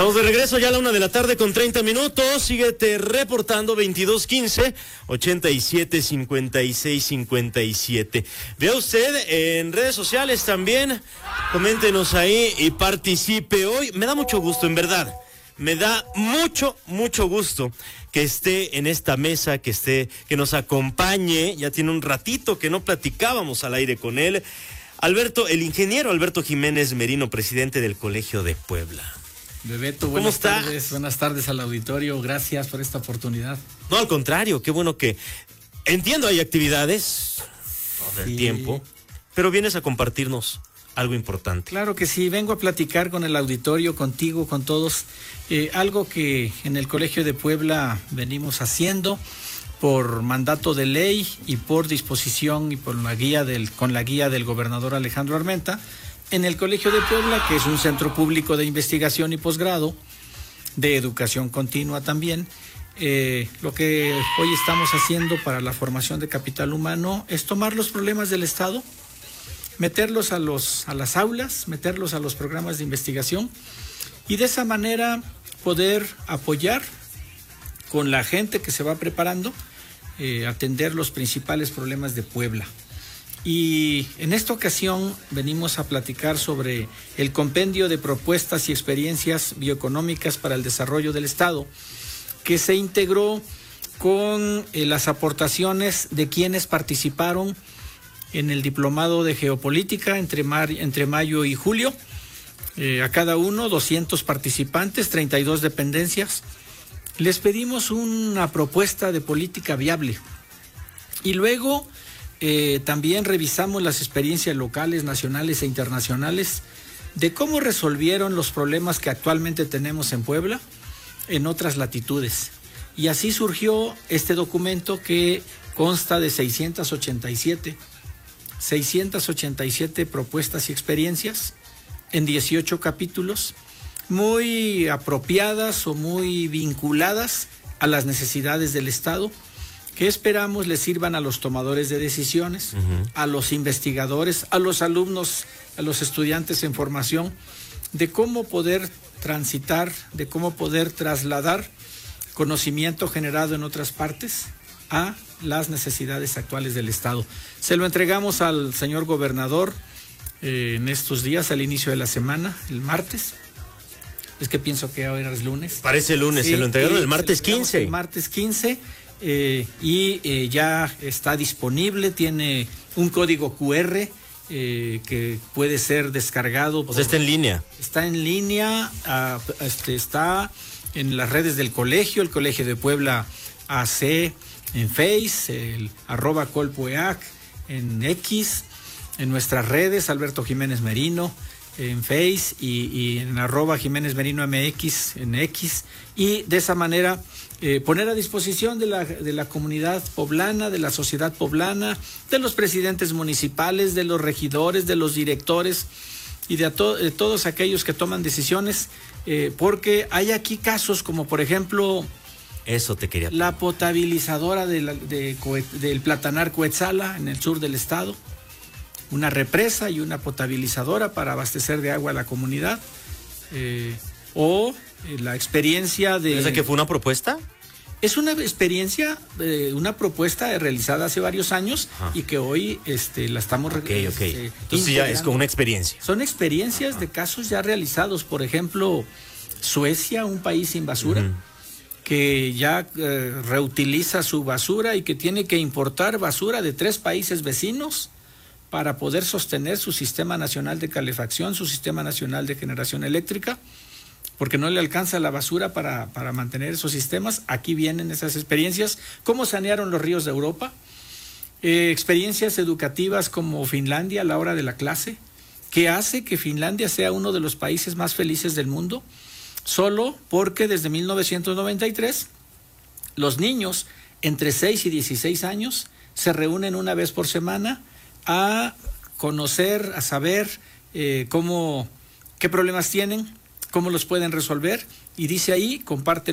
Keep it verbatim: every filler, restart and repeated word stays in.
Estamos de regreso ya a la una de la tarde con treinta minutos. Síguete reportando veintidós quince ochenta y siete cincuenta y seis cincuenta y siete. Vea usted en redes sociales también. Coméntenos ahí y participe hoy. Me da mucho gusto, en verdad. Me da mucho, mucho gusto que esté en esta mesa, que esté, que nos acompañe. Ya tiene un ratito que no platicábamos al aire con él. Alberto, el ingeniero Alberto Jiménez Merino, presidente del Colegio de Puebla. Bebeto, buenas tardes, buenas tardes al auditorio, gracias por esta oportunidad. No, al contrario, qué bueno que, entiendo, hay actividades todo el sí. tiempo, pero vienes a compartirnos algo importante. Claro que sí, vengo a platicar con el auditorio, contigo, con todos, eh, algo que en el Colegio de Puebla venimos haciendo por mandato de ley y por disposición y por la guía del, con la guía del gobernador Alejandro Armenta. En el Colegio de Puebla, que es un centro público de investigación y posgrado, de educación continua también, eh, lo que hoy estamos haciendo para la formación de capital humano es tomar los problemas del Estado, meterlos a, los, a las aulas, meterlos a los programas de investigación y de esa manera poder apoyar con la gente que se va preparando, eh, atender los principales problemas de Puebla. Y en esta ocasión venimos a platicar sobre el compendio de propuestas y experiencias bioeconómicas para el desarrollo del Estado, que se integró con eh, las aportaciones de quienes participaron en el diplomado de geopolítica entre, mar, entre mayo y julio. Eh, a cada uno, doscientos participantes, treinta y dos dependencias. Les pedimos una propuesta de política viable. Y luego Eh, también revisamos las experiencias locales, nacionales e internacionales de cómo resolvieron los problemas que actualmente tenemos en Puebla en otras latitudes. Y así surgió este documento que consta de seiscientas ochenta y siete propuestas y experiencias en dieciocho capítulos, muy apropiadas o muy vinculadas a las necesidades del Estado, que esperamos les sirvan a los tomadores de decisiones, uh-huh. a los investigadores, a los alumnos, a los estudiantes en formación, de cómo poder transitar, de cómo poder trasladar conocimiento generado en otras partes a las necesidades actuales del Estado. Se lo entregamos al señor gobernador eh, en estos días, al inicio de la semana, el martes. Es que pienso que ahora es lunes. Parece lunes, sí, se lo entregaron el martes quince. El martes quince. Eh, y eh, ya está disponible, tiene un código cu erre eh, que puede ser descargado. O sea, está en línea. Está en línea, uh, este, está en las redes del colegio, el Colegio de Puebla A C, en Face, el arroba colpueac, en X, en nuestras redes, Alberto Jiménez Merino, en Face y, y en arroba Jiménez Merino M X, en X, y de esa manera eh, poner a disposición de la, de la comunidad poblana, de la sociedad poblana, de los presidentes municipales, de los regidores, de los directores y de, to de todos aquellos que toman decisiones, eh, porque hay aquí casos como por ejemplo Eso te quería la potabilizadora de la, de, de, del Platanar Coetzala en el sur del estado, una represa y una potabilizadora para abastecer de agua a la comunidad, eh, o eh, la experiencia de... ¿Esa que fue una propuesta? Es una experiencia, eh, una propuesta realizada hace varios años. Ajá. Y que hoy este, la estamos... Ok, ok. Eh, Entonces ya es como una experiencia. Son experiencias Ajá. de casos ya realizados. Por ejemplo, Suecia, un país sin basura, uh-huh. que ya eh, reutiliza su basura y que tiene que importar basura de tres países vecinos para poder sostener su sistema nacional de calefacción, su sistema nacional de generación eléctrica, porque no le alcanza la basura para, para mantener esos sistemas. Aquí vienen esas experiencias, cómo sanearon los ríos de Europa, eh, experiencias educativas como Finlandia a la hora de la clase, que hace que Finlandia sea uno de los países más felices del mundo, solo porque desde mil novecientos noventa y tres los niños entre seis y dieciséis años se reúnen una vez por semana a conocer, a saber eh, cómo, qué problemas tienen, cómo los pueden resolver, y dice ahí, comparten